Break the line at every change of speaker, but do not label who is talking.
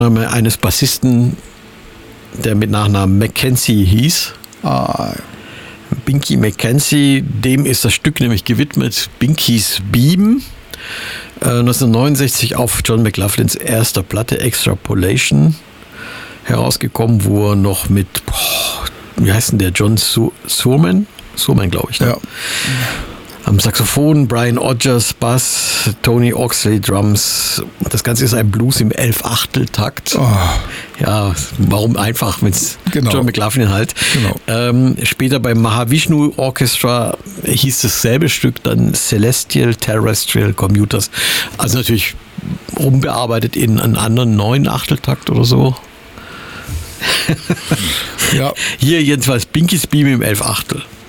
eines Bassisten, der mit Nachnamen Mackenzie hieß. Binky Mackenzie, dem ist das Stück nämlich gewidmet, Binky's Beam. 1969 auf John McLaughlins erster Platte Extrapolation herausgekommen, wo er noch mit, wie heißt denn der, John Surman, glaube ich. Ne? Ja. Am Saxophon, Brian Odgers Bass, Tony Oxley Drums. Das Ganze ist ein Blues im 11/8-Takt. Ja, warum einfach, wenn es John McLaughlin halt. Genau. Später beim Mahavishnu Orchestra hieß dasselbe Stück dann Celestial Terrestrial Commuters. Also natürlich umbearbeitet in einen anderen 9/8-Takt oder so. Ja. Hier jedenfalls Binky's Beam im 11/8.